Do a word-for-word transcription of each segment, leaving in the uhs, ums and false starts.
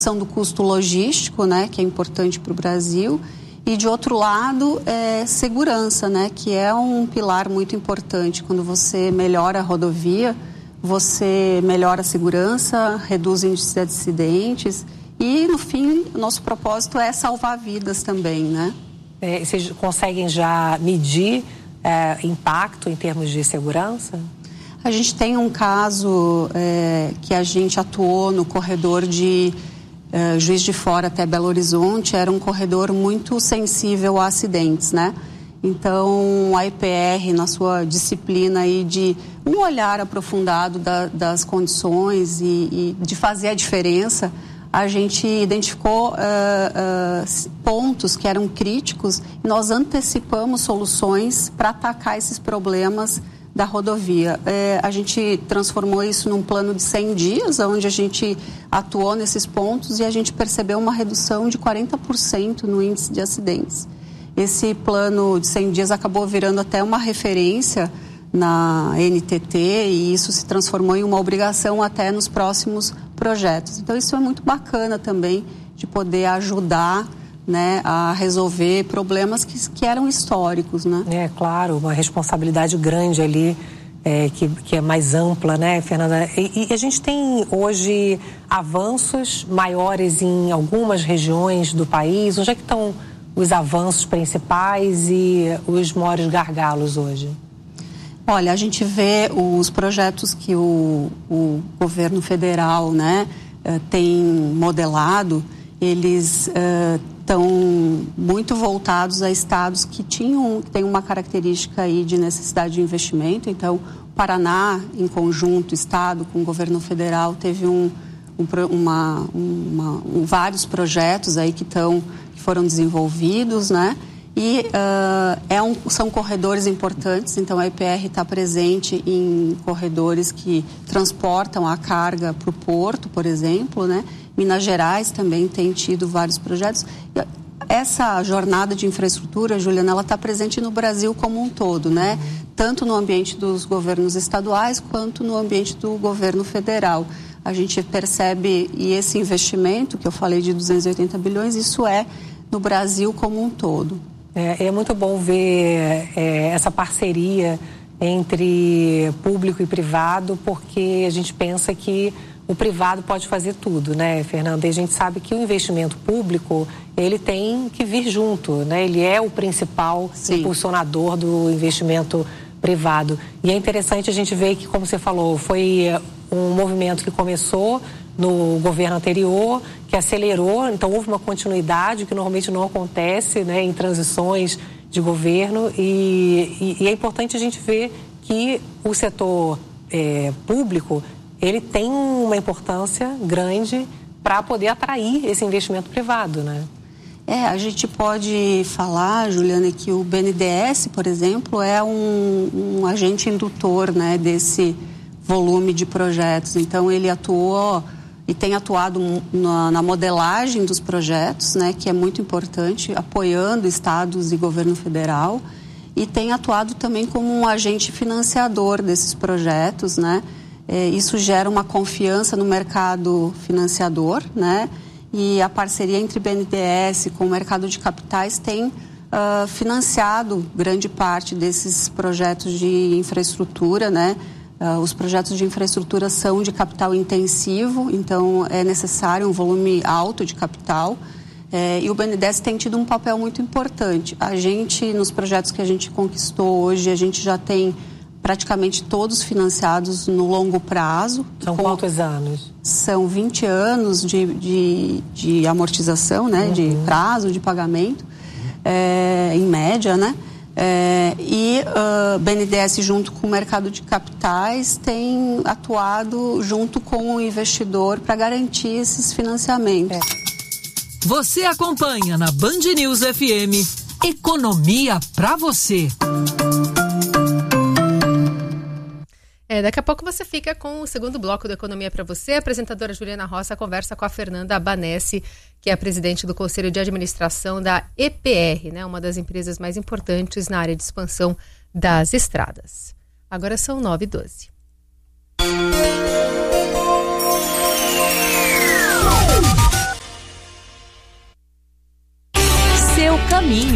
do custo logístico, né, que é importante para o Brasil, e de outro lado é segurança, né, que é um pilar muito importante. Quando você melhora a rodovia, você melhora a segurança, reduz o índice de acidentes e, no fim, o nosso propósito é salvar vidas também, né? É, vocês conseguem já medir é, impacto em termos de segurança? A gente tem um caso é, que a gente atuou no corredor de Uh, Juiz de Fora até Belo Horizonte. Era um corredor muito sensível a acidentes, né? Então, a E P R, na sua disciplina aí de um olhar aprofundado da, das condições e, e de fazer a diferença, a gente identificou uh, uh, pontos que eram críticos e nós antecipamos soluções para atacar esses problemas da rodovia. É, a gente transformou isso num plano de cem dias, onde a gente atuou nesses pontos e a gente percebeu uma redução de quarenta por cento no índice de acidentes. Esse plano de cem dias acabou virando até uma referência na N T T e isso se transformou em uma obrigação até nos próximos projetos. Então, isso é muito bacana também, de poder ajudar, né, a resolver problemas que, que eram históricos, né? É, claro, uma responsabilidade grande ali, é, que, que é mais ampla, né, Fernanda? E, e a gente tem hoje avanços maiores em algumas regiões do país. Onde é que estão os avanços principais e os maiores gargalos hoje? Olha, a gente vê os projetos que o, o governo federal, né, tem modelado, eles estão uh, muito voltados a estados que tinham, que têm uma característica aí de necessidade de investimento. Então, o Paraná, em conjunto, estado com o governo federal, teve um, um, uma, uma, um, vários projetos aí que, tão, que foram desenvolvidos, né? E uh, é um, são corredores importantes, então a E P R está presente em corredores que transportam a carga para o porto, por exemplo, né? Minas Gerais também tem tido vários projetos. Essa jornada de infraestrutura, Juliana, ela está presente no Brasil como um todo, né? Tanto no ambiente dos governos estaduais quanto no ambiente do governo federal. A gente percebe, e esse investimento que eu falei de duzentos e oitenta bilhões, isso é no Brasil como um todo. É, é muito bom ver é, essa parceria entre público e privado, porque a gente pensa que o privado pode fazer tudo, né, Fernanda? E a gente sabe que o investimento público, ele tem que vir junto, né? Ele é o principal Sim. impulsionador do investimento privado. E é interessante a gente ver que, como você falou, foi um movimento que começou no governo anterior, que acelerou, então houve uma continuidade que normalmente não acontece, né, em transições de governo, e, e, e é importante a gente ver que o setor é, público, ele tem uma importância grande para poder atrair esse investimento privado, né? É, a gente pode falar, Juliana, que o B N D E S, por exemplo, é um, um agente indutor, né, desse volume de projetos. Então, ele atuou e tem atuado na, na modelagem dos projetos, né, que é muito importante, apoiando estados e governo federal, e tem atuado também como um agente financiador desses projetos, né? É, isso gera uma confiança no mercado financiador, né? E a parceria entre B N D E S com o mercado de capitais tem uh, financiado grande parte desses projetos de infraestrutura, né? Uh, os projetos de infraestrutura são de capital intensivo, então é necessário um volume alto de capital. É, e o B N D E S tem tido um papel muito importante. A gente, nos projetos que a gente conquistou hoje, a gente já tem praticamente todos financiados no longo prazo. São com, quantos anos? São vinte anos de, de, de amortização, né? Uhum. De prazo de pagamento, é, em média, né? É, e o uh, B N D E S, junto com o mercado de capitais, tem atuado junto com o investidor para garantir esses financiamentos. É. Você acompanha na Band News F M Economia para você. É, daqui a pouco você fica com o segundo bloco do Economia para você. A apresentadora Juliana Roça conversa com a Fernanda Abanesi, que é a presidente do Conselho de Administração da E P R, né, uma das empresas mais importantes na área de expansão das estradas. Agora são nove e doze. caminho.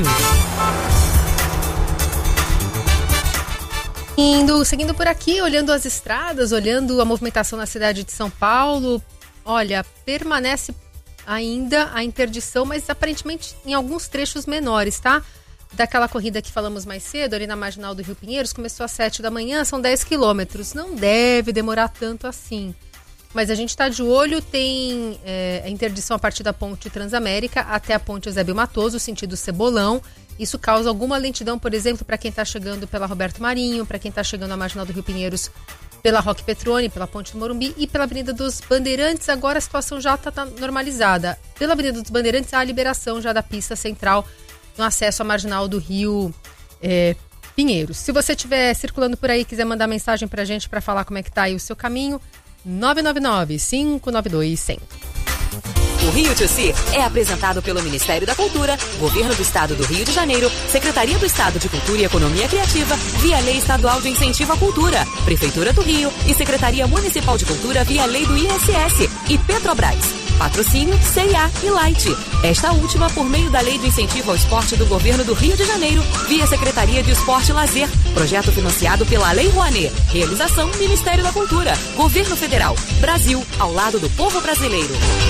Indo, seguindo por aqui, olhando as estradas, olhando a movimentação na cidade de São Paulo, olha, permanece ainda a interdição, mas aparentemente em alguns trechos menores, tá? Daquela corrida que falamos mais cedo, ali na Marginal do Rio Pinheiros, começou às sete da manhã, são dez quilômetros. Não deve demorar tanto assim. Mas a gente está de olho, tem é, a interdição a partir da ponte Transamérica até a ponte Eusébio Matoso, sentido Cebolão. Isso causa alguma lentidão, por exemplo, para quem está chegando pela Roberto Marinho, para quem está chegando na Marginal do Rio Pinheiros pela Roque Petroni, pela Ponte do Morumbi e pela Avenida dos Bandeirantes. Agora a situação já está tá normalizada. Pela Avenida dos Bandeirantes há a liberação já da pista central no acesso à Marginal do Rio é, Pinheiros. Se você estiver circulando por aí e quiser mandar mensagem para a gente para falar como é que está aí o seu caminho, nove nove nove, cinco nove dois, cem. O Rio to Si é apresentado pelo Ministério da Cultura, Governo do Estado do Rio de Janeiro, Secretaria do Estado de Cultura e Economia Criativa, via Lei Estadual de Incentivo à Cultura, Prefeitura do Rio e Secretaria Municipal de Cultura via Lei do I S S e Petrobras. Patrocínio C e A e Light. Esta última por meio da Lei de Incentivo ao Esporte do Governo do Rio de Janeiro, via Secretaria de Esporte e Lazer. Projeto financiado pela Lei Rouanet. Realização Ministério da Cultura, Governo Federal. Brasil, ao lado do povo brasileiro.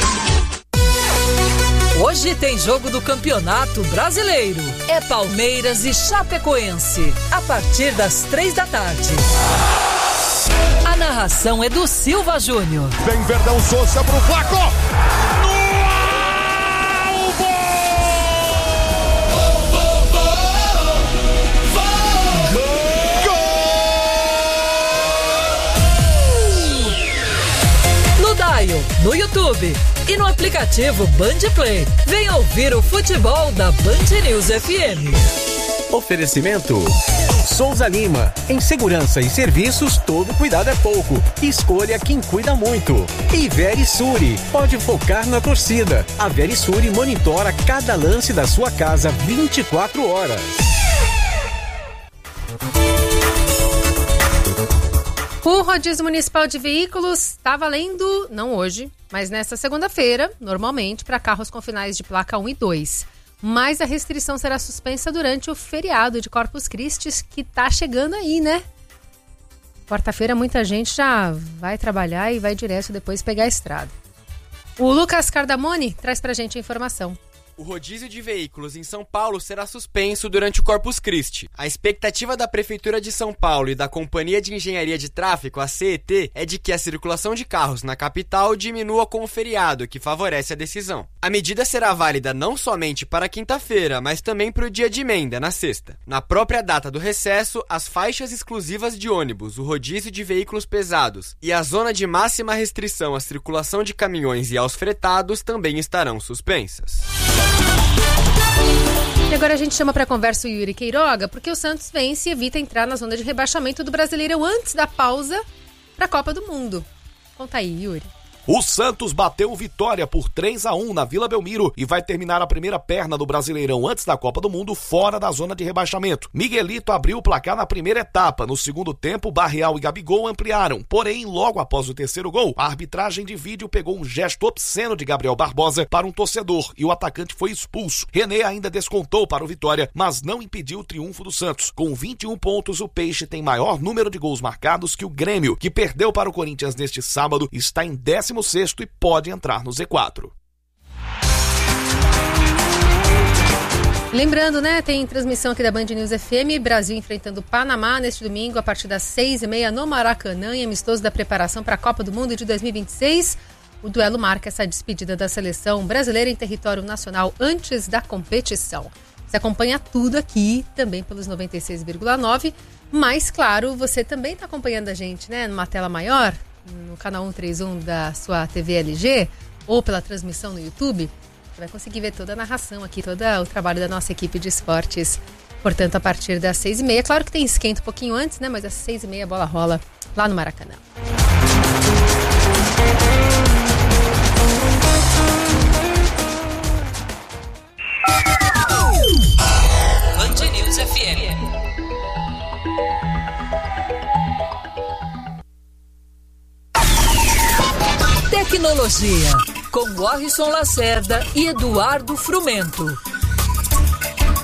Hoje tem jogo do Campeonato Brasileiro. É Palmeiras e Chapecoense, a partir das três da tarde. A narração é do Silva Júnior. Vem Verdão Souza pro Flaco. No alvo! Gol! No Dial, no YouTube e no aplicativo Band Play. Venha ouvir o futebol da Band News F M. Oferecimento Souza Lima. Em segurança e serviços, todo cuidado é pouco. Escolha quem cuida muito. E Verisuri. Pode focar na torcida. A Verisuri monitora cada lance da sua casa vinte e quatro horas. O rodízio municipal de veículos está valendo, não hoje, mas nesta segunda-feira, normalmente, para carros com finais de placa um e dois. Mas a restrição será suspensa durante o feriado de Corpus Christi, que está chegando aí, né? Quarta-feira muita gente já vai trabalhar e vai direto depois pegar a estrada. O Lucas Cardamone traz pra gente a informação. O rodízio de veículos em São Paulo será suspenso durante o Corpus Christi. A expectativa da Prefeitura de São Paulo e da Companhia de Engenharia de Tráfego, a C E T, é de que a circulação de carros na capital diminua com o feriado, que favorece a decisão. A medida será válida não somente para quinta-feira, mas também para o dia de emenda, na sexta. Na própria data do recesso, as faixas exclusivas de ônibus, o rodízio de veículos pesados e a zona de máxima restrição à circulação de caminhões e aos fretados também estarão suspensas. E agora a gente chama para conversa o Yuri Queiroga, porque o Santos vence e evita entrar na zona de rebaixamento do Brasileirão antes da pausa para a Copa do Mundo. Conta aí, Yuri. O Santos bateu o Vitória por três a um na Vila Belmiro e vai terminar a primeira perna do Brasileirão antes da Copa do Mundo fora da zona de rebaixamento. Miguelito abriu o placar na primeira etapa. No segundo tempo, Barreal e Gabigol ampliaram. Porém, logo após o terceiro gol, a arbitragem de vídeo pegou um gesto obsceno de Gabriel Barbosa para um torcedor e o atacante foi expulso. René ainda descontou para o Vitória, mas não impediu o triunfo do Santos. Com vinte e um pontos, o Peixe tem maior número de gols marcados que o Grêmio, que perdeu para o Corinthians neste sábado, está em décimo sexto e pode entrar no Z quatro. Lembrando, né, tem transmissão aqui da Band News F M, Brasil enfrentando o Panamá neste domingo a partir das seis e meia no Maracanã, em amistoso da preparação para a Copa do Mundo de dois mil e vinte e seis. O duelo marca essa despedida da seleção brasileira em território nacional antes da competição. Você acompanha tudo aqui, também pelos noventa e seis vírgula nove, mas, claro, você também está acompanhando a gente, né, numa tela maior, no canal cento e trinta e um da sua T V L G ou pela transmissão no YouTube. Você vai conseguir ver toda a narração aqui, todo o trabalho da nossa equipe de esportes. Portanto, a partir das seis e meia, claro que tem esquenta um pouquinho antes, né? Mas às seis e meia a bola rola lá no Maracanã. Band News F M. Tecnologia, com Warrison Lacerda e Eduardo Frumento.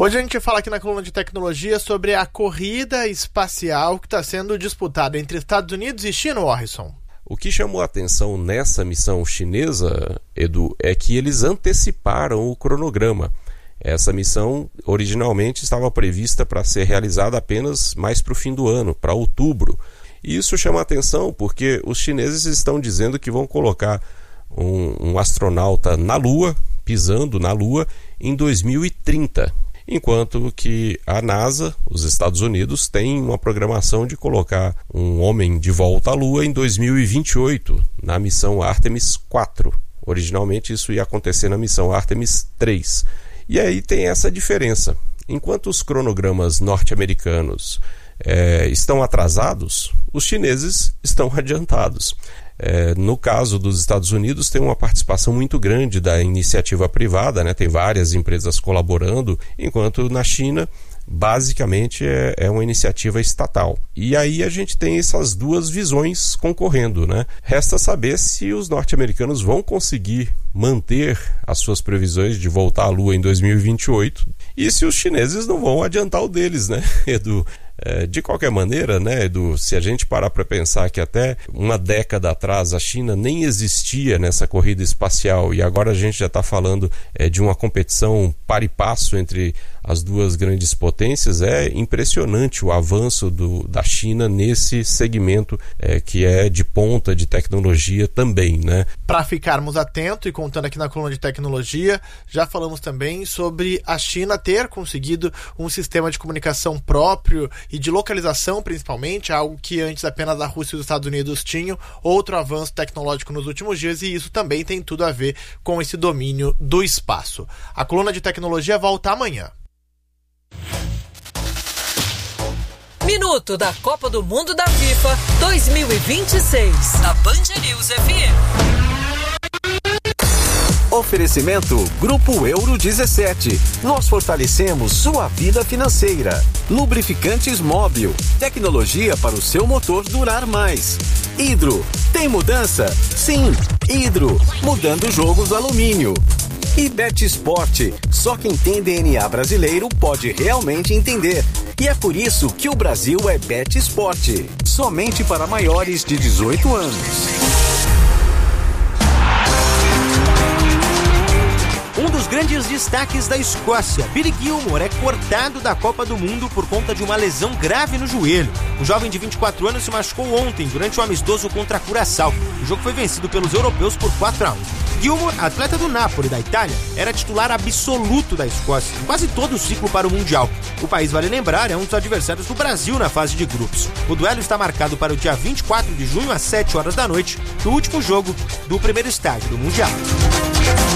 Hoje a gente fala aqui na coluna de tecnologia sobre a corrida espacial que está sendo disputada entre Estados Unidos e China, Warrison. O que chamou a atenção nessa missão chinesa, Edu, é que eles anteciparam o cronograma. Essa missão originalmente estava prevista para ser realizada apenas mais para o fim do ano, para outubro. E isso chama a atenção porque os chineses estão dizendo que vão colocar um, um astronauta na Lua, pisando na Lua, em dois mil e trinta. Enquanto que a NASA, os Estados Unidos, tem uma programação de colocar um homem de volta à Lua em dois mil e vinte e oito, na missão Artemis quatro. Originalmente isso ia acontecer na missão Artemis três. E aí tem essa diferença. Enquanto os cronogramas norte-americanos é, estão atrasados, os chineses estão adiantados. É, no caso dos Estados Unidos, tem uma participação muito grande da iniciativa privada, né? Tem várias empresas colaborando, enquanto na China, basicamente, é, é uma iniciativa estatal. E aí a gente tem essas duas visões concorrendo, né? Resta saber se os norte-americanos vão conseguir manter as suas previsões de voltar à Lua em dois mil e vinte e oito e se os chineses não vão adiantar o deles, né, Edu? É, de qualquer maneira, né, Edu, se a gente parar para pensar que até uma década atrás a China nem existia nessa corrida espacial e agora a gente já está falando é, de uma competição par e passo entre as duas grandes potências, é impressionante o avanço do, da China nesse segmento é, que é de ponta de tecnologia também, né? Para ficarmos atentos e contando aqui na coluna de tecnologia, já falamos também sobre a China ter conseguido um sistema de comunicação próprio e de localização, principalmente, algo que antes apenas a Rússia e os Estados Unidos tinham, outro avanço tecnológico nos últimos dias, e isso também tem tudo a ver com esse domínio do espaço. A coluna de tecnologia volta amanhã. Minuto da Copa do Mundo da FIFA dois mil e vinte e seis, na Band News F M. Oferecimento Grupo Euro dezessete. Nós fortalecemos sua vida financeira. Lubrificantes Móbil. Tecnologia para o seu motor durar mais. Hidro. Tem mudança? Sim. Hidro. Mudando o jogo do alumínio. E Bet Sport. Só quem tem D N A brasileiro pode realmente entender. E é por isso que o Brasil é Bet Sport. Somente para maiores de dezoito anos. Um dos grandes destaques da Escócia, Billy Gilmour, é cortado da Copa do Mundo por conta de uma lesão grave no joelho. O jovem de vinte e quatro anos se machucou ontem durante o amistoso contra a Curaçao. O jogo foi vencido pelos europeus por quatro a um. Gilmour, atleta do Napoli da Itália, era titular absoluto da Escócia em quase todo o ciclo para o Mundial. O país, vale lembrar, é um dos adversários do Brasil na fase de grupos. O duelo está marcado para o dia vinte e quatro de junho às sete horas da noite, no último jogo do primeiro estágio do Mundial.